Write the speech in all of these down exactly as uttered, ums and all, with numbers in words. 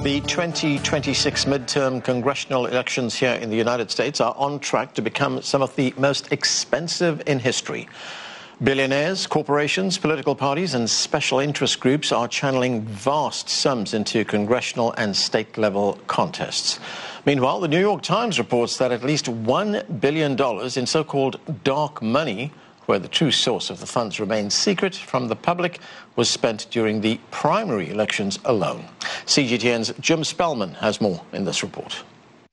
The twenty twenty-six midterm congressional elections here in the United States are on track to become some of the most expensive in history. Billionaires, corporations, political parties and special interest groups are channeling vast sums into congressional and state-level contests. Meanwhile, the New York Times reports that at least one billion dollars in so-called dark money, where the true source of the funds remains secret from the public, was spent during the primary elections alone. C G T N's Jim Spellman has more in this report.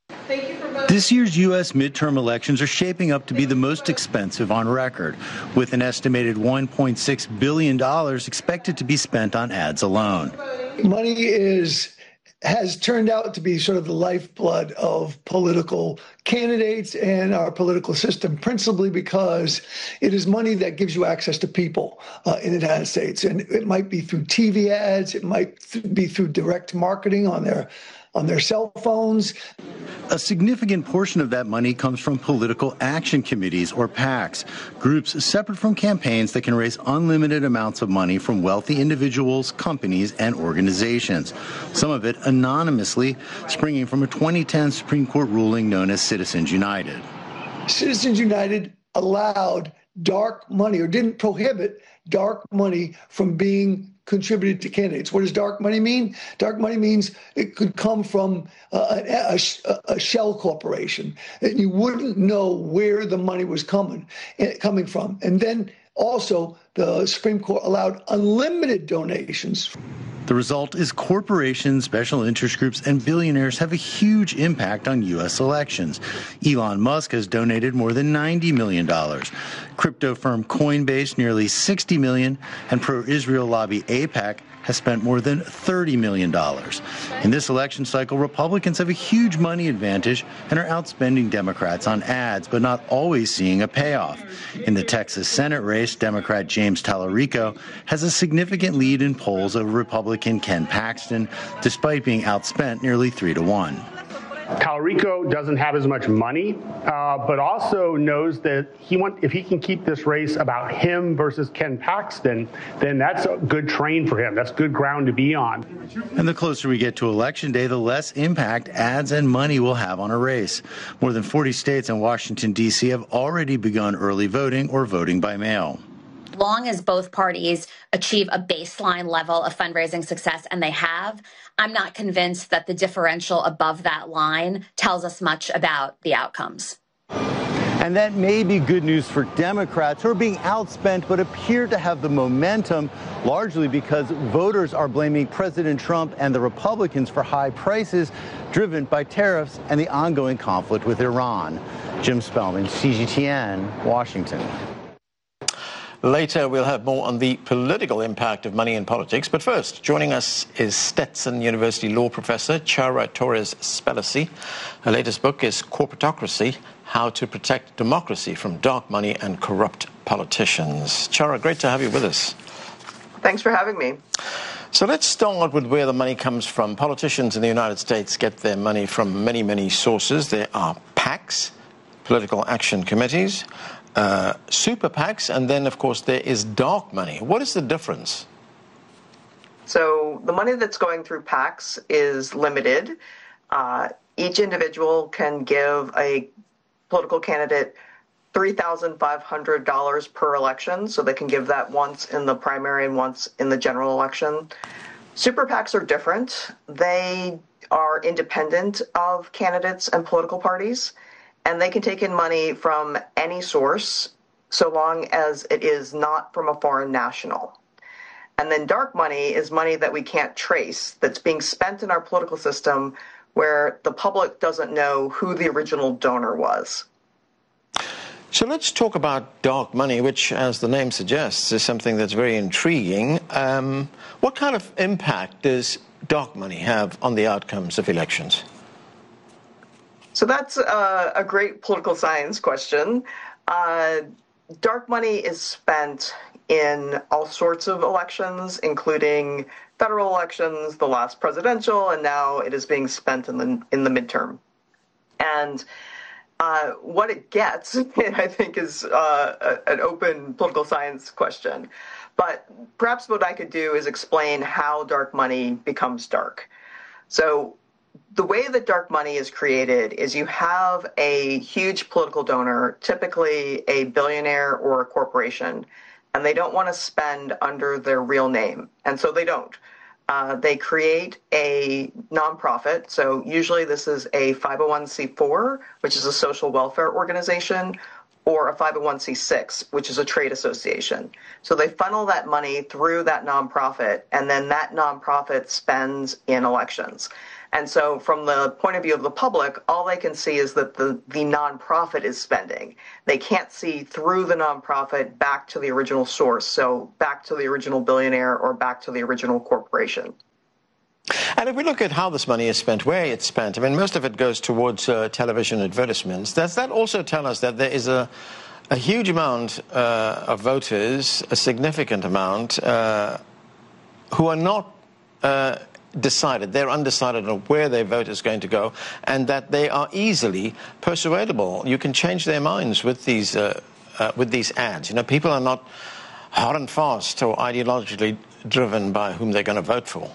This year's U S midterm elections are shaping up to be the most expensive on record, with an estimated one point six billion dollars expected to be spent on ads alone. Money is has turned out to be sort of the lifeblood of political candidates and our political system, principally because it is money that gives you access to people uh, in the United States. And it might be through T V ads, it might th- be through direct marketing on their on their cell phones. A significant portion of that money comes from political action committees, or PACs, groups separate from campaigns that can raise unlimited amounts of money from wealthy individuals, companies, and organizations. Some of it anonymously, springing from a twenty ten Supreme Court ruling known as Citizens United. Citizens United allowed dark money, or didn't prohibit dark money from being contributed to candidates. What does dark money mean? Dark money means it could come from uh, a, a, a shell corporation, and you wouldn't know where the money was coming coming from. And then also, the Supreme Court allowed unlimited donations. The result is corporations, special interest groups, and billionaires have a huge impact on U S elections. Elon Musk has donated more than ninety million dollars. Crypto firm Coinbase nearly sixty million dollars, and pro-Israel lobby AIPAC has spent more than thirty million dollars. In this election cycle, Republicans have a huge money advantage and are outspending Democrats on ads, but not always seeing a payoff. In the Texas Senate race, Democrat James Tallarico has a significant lead in polls over Republican Ken Paxton, despite being outspent nearly three to one. Tallarico doesn't have as much money, uh, but also knows that he want if he can keep this race about him versus Ken Paxton, then that's a good train for him. That's good ground to be on. And the closer we get to Election Day, the less impact ads and money will have on a race. More than forty states and Washington, D C have already begun early voting or voting by mail. Long as both parties achieve a baseline level of fundraising success, and they have, I'm not convinced that the differential above that line tells us much about the outcomes. And that may be good news for Democrats, who are being outspent but appear to have the momentum, largely because voters are blaming President Trump and the Republicans for high prices driven by tariffs and the ongoing conflict with Iran. Jim Spellman, C G T N, Washington. Later, we'll have more on the political impact of money in politics. But first, joining us is Stetson University law professor Chara Torres Spellacy. Her latest book is Corporatocracy: How to Protect Democracy from Dark Money and Corrupt Politicians. Chara, great to have you with us. Thanks for having me. So let's start with where the money comes from. Politicians in the United States get their money from many, many sources. There are PACs, political action committees, Uh, super PACs, and then, of course, there is dark money. What is the difference? So the money that's going through PACs is limited. Uh, each individual can give a political candidate three thousand five hundred dollars per election, so they can give that once in the primary and once in the general election. Super PACs are different. They are independent of candidates and political parties, and they can take in money from any source so long as it is not from a foreign national. And then dark money is money that we can't trace, that's being spent in our political system where the public doesn't know who the original donor was. So let's talk about dark money, which, as the name suggests, is something that's very intriguing. Um, what kind of impact does dark money have on the outcomes of elections? So that's uh, a great political science question. Uh, dark money is spent in all sorts of elections, including federal elections, the last presidential, and now it is being spent in the in the midterm. And uh, what it gets, I think, is uh, a, an open political science question. But perhaps what I could do is explain how dark money becomes dark. So the way that dark money is created is you have a huge political donor, typically a billionaire or a corporation, and they don't want to spend under their real name, and so they don't. Uh, they create a nonprofit. So usually this is a five oh one c four, which is a social welfare organization, or a five oh one c six, which is a trade association. So they funnel that money through that nonprofit, and then that nonprofit spends in elections. And so from the point of view of the public, all they can see is that the, the nonprofit is spending. They can't see through the nonprofit back to the original source, so back to the original billionaire or back to the original corporation. And if we look at how this money is spent, where it's spent, I mean, most of it goes towards uh, television advertisements. Does that also tell us that there is a, a huge amount uh, of voters, a significant amount, uh, who are not uh, decided, they're undecided on where their vote is going to go, and that they are easily persuadable? You can change their minds with these, uh, uh, with these ads. You know, people are not hard and fast or ideologically driven by whom they're going to vote for.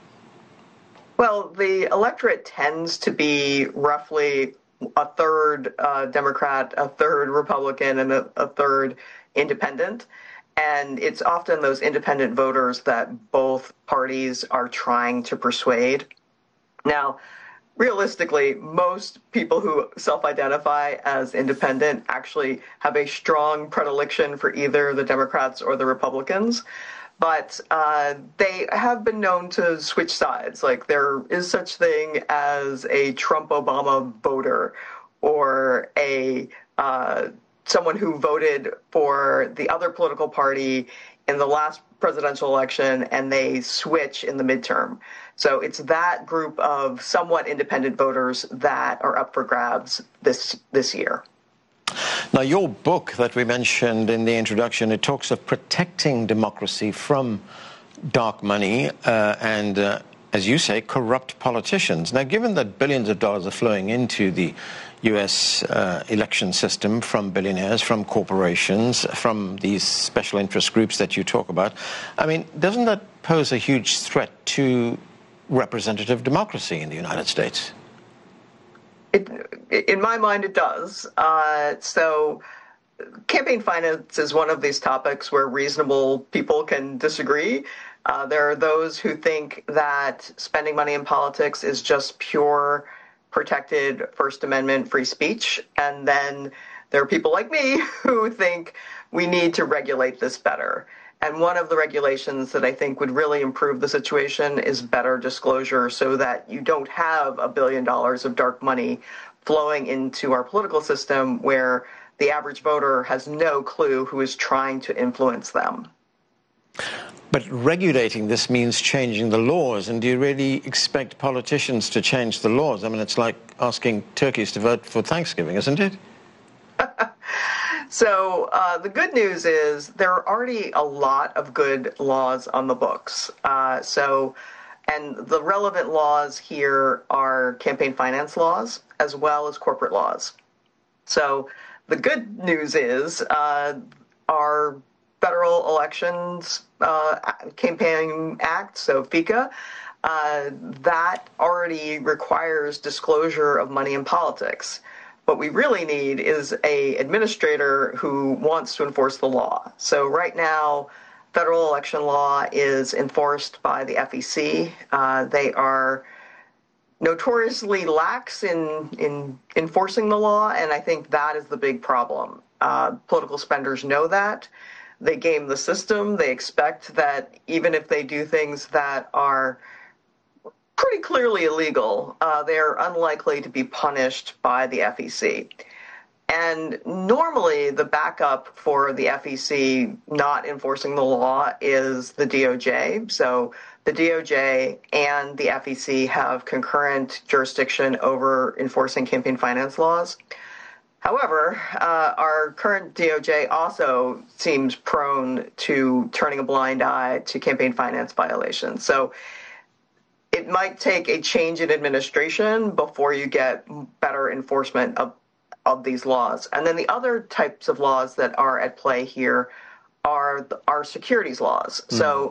Well, the electorate tends to be roughly a third uh, Democrat, a third Republican, and a, a third independent. And it's often those independent voters that both parties are trying to persuade. Now, realistically, most people who self-identify as independent actually have a strong predilection for either the Democrats or the Republicans. But uh, they have been known to switch sides. Like, there is such thing as a Trump-Obama voter, or a uh, someone who voted for the other political party in the last presidential election and they switch in the midterm. So it's that group of somewhat independent voters that are up for grabs this this year. Now, your book that we mentioned in the introduction, it talks of protecting democracy from dark money uh, and, uh, as you say, corrupt politicians. Now, given that billions of dollars are flowing into the U S uh, election system from billionaires, from corporations, from these special interest groups that you talk about, I mean, doesn't that pose a huge threat to representative democracy in the United States? It, in my mind, it does. Uh, so campaign finance is one of these topics where reasonable people can disagree. Uh, there are those who think that spending money in politics is just pure protected First Amendment free speech. And then there are people like me who think we need to regulate this better. And one of the regulations that I think would really improve the situation is better disclosure, so that you don't have a billion dollars of dark money flowing into our political system where the average voter has no clue who is trying to influence them. But regulating this means changing the laws. And do you really expect politicians to change the laws? I mean, it's like asking turkeys to vote for Thanksgiving, isn't it? So uh, the good news is there are already a lot of good laws on the books. Uh, so, and the relevant laws here are campaign finance laws as well as corporate laws. So the good news is uh, our Federal Elections uh, Campaign Act, so FECA, uh, that already requires disclosure of money in politics. What we really need is an administrator who wants to enforce the law. So right now, federal election law is enforced by the F E C. Uh, they are notoriously lax in, in enforcing the law, and I think that is the big problem. Uh, political spenders know that. They game the system. They expect that even if they do things that are pretty clearly illegal, uh, they're unlikely to be punished by the F E C. And normally the backup for the F E C not enforcing the law is the D O J. So the D O J and the F E C have concurrent jurisdiction over enforcing campaign finance laws. However, uh, our current D O J also seems prone to turning a blind eye to campaign finance violations. So it might take a change in administration before you get better enforcement of, of these laws. And then the other types of laws that are at play here are our securities laws. Mm. So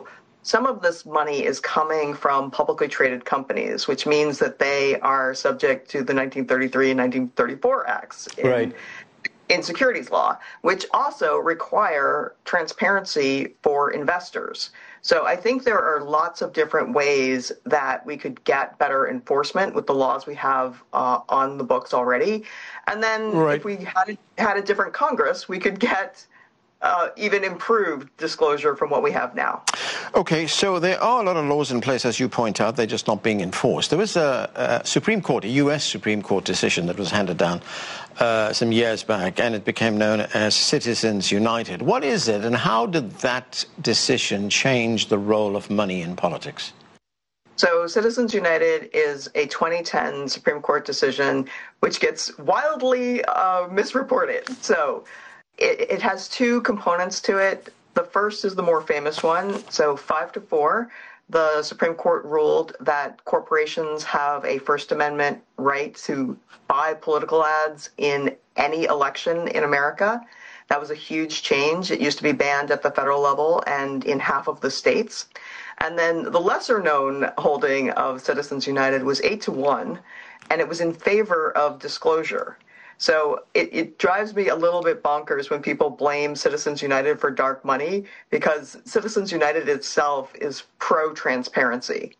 some of this money is coming from publicly traded companies, which means that they are subject to the nineteen thirty-three and nineteen thirty-four acts in, right. in securities law, which also require transparency for investors. So I think there are lots of different ways that we could get better enforcement with the laws we have uh, on the books already. And then right. if we had a, had a different Congress, we could get Uh, even improved disclosure from what we have now. Okay, so there are a lot of laws in place, as you point out. They're just not being enforced. There was a, a Supreme Court, a U S Supreme Court decision that was handed down uh, some years back, and it became known as Citizens United. What is it, and how did that decision change the role of money in politics? So Citizens United is a twenty ten Supreme Court decision which gets wildly uh, misreported. So It, it has two components to it. The first is the more famous one. So five to four, the Supreme Court ruled that corporations have a First Amendment right to buy political ads in any election in America. That was a huge change. It used to be banned at the federal level and in half of the states. And then the lesser known holding of Citizens United was eight to one, and it was in favor of disclosure. So it, it drives me a little bit bonkers when people blame Citizens United for dark money, because Citizens United itself is pro-transparency.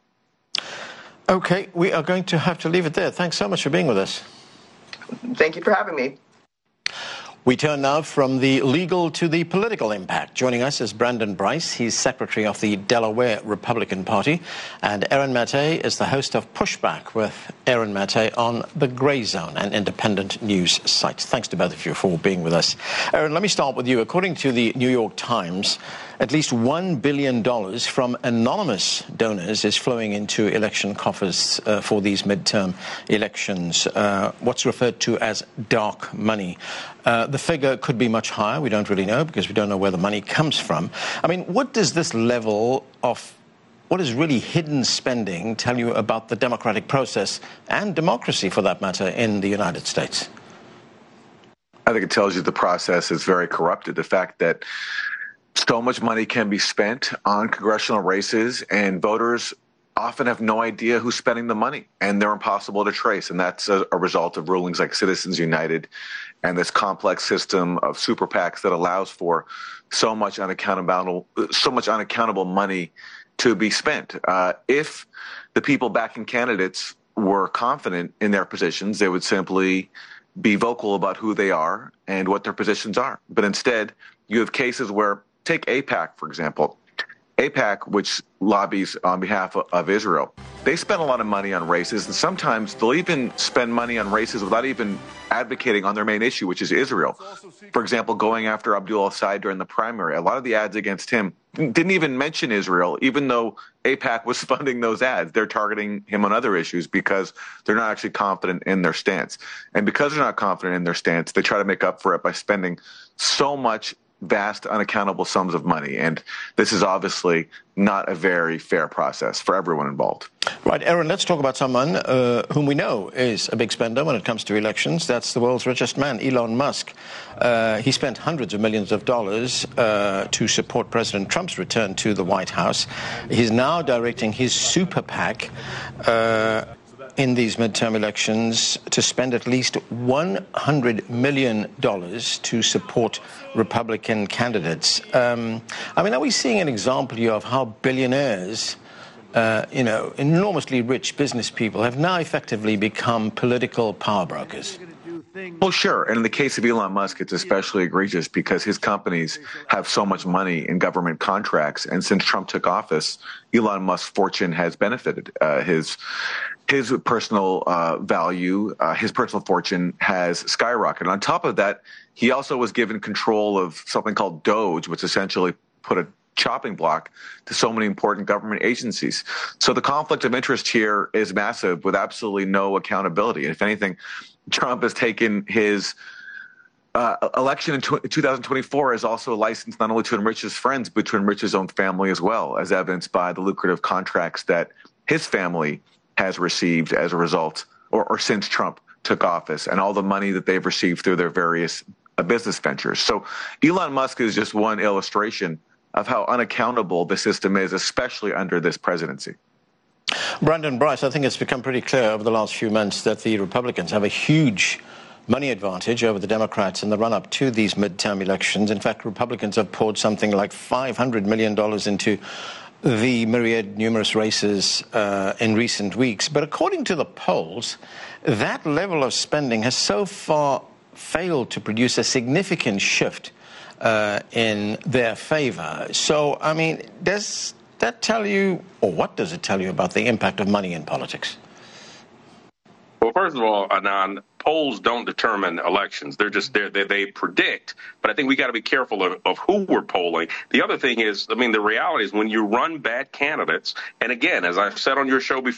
Okay, we are going to have to leave it there. Thanks so much for being with us. Thank you for having me. We turn now from the legal to the political impact. Joining us is Brandon Bryce. He's secretary of the Delaware Republican Party. And Aaron Maté is the host of Pushback with Aaron Maté on The Gray Zone, an independent news site. Thanks to both of you for being with us. Aaron, let me start with you. According to the New York Times, at least one billion dollars from anonymous donors is flowing into election coffers uh, for these midterm elections, uh, what's referred to as dark money. Uh, the figure could be much higher. We don't really know because we don't know where the money comes from. I mean, what does this level of what is really hidden spending tell you about the democratic process and democracy, for that matter, in the United States? I think it tells you the process is very corrupted. The fact that so much money can be spent on congressional races, and voters often have no idea who's spending the money, and they're impossible to trace. And that's a, a result of rulings like Citizens United and this complex system of super PACs that allows for so much unaccountable, so much unaccountable money to be spent. Uh, if the people backing candidates were confident in their positions, they would simply be vocal about who they are and what their positions are. But instead, you have cases where, take AIPAC, for example. AIPAC, which lobbies on behalf of, of Israel, they spend a lot of money on races, and sometimes they'll even spend money on races without even advocating on their main issue, which is Israel. For example, going after Abdul Assad during the primary, a lot of the ads against him didn't even mention Israel, even though AIPAC was funding those ads. They're targeting him on other issues because they're not actually confident in their stance. And because they're not confident in their stance, they try to make up for it by spending so much vast, unaccountable sums of money. And this is obviously not a very fair process for everyone involved. Right, Aaron, let's talk about someone uh, whom we know is a big spender when it comes to elections. That's the world's richest man, Elon Musk. Uh, he spent hundreds of millions of dollars uh, to support President Trump's return to the White House. He's now directing his super PAC uh, in these midterm elections to spend at least one hundred million dollars to support Republican candidates. Um, I mean, are we seeing an example here of how billionaires, uh, you know, enormously rich business people have now effectively become political power brokers? Well, sure. And in the case of Elon Musk, it's especially egregious because his companies have so much money in government contracts. And since Trump took office, Elon Musk's fortune has benefited. Uh, his his personal uh, value, uh, his personal fortune has skyrocketed. On top of that, he also was given control of something called Doge, which essentially put a chopping block to so many important government agencies. So the conflict of interest here is massive with absolutely no accountability. And if anything, Trump has taken his uh, election in two thousand twenty-four as also a license not only to enrich his friends, but to enrich his own family as well, as evidenced by the lucrative contracts that his family has received as a result, or, or since Trump took office, and all the money that they've received through their various uh, business ventures. So Elon Musk is just one illustration of how unaccountable the system is, especially under this presidency. Brandon Bryce, I think it's become pretty clear over the last few months that the Republicans have a huge money advantage over the Democrats in the run-up to these midterm elections. In fact, Republicans have poured something like five hundred million dollars into the myriad numerous races uh, in recent weeks. But according to the polls, that level of spending has so far failed to produce a significant shift uh, in their favor. So, I mean, does that tell you, or what does it tell you about the impact of money in politics? Well, first of all, Anand, polls don't determine elections. They're just there. They, they predict. But I think we got to be careful of, of who we're polling. The other thing is, I mean, the reality is when you run bad candidates, and again, as I've said on your show before,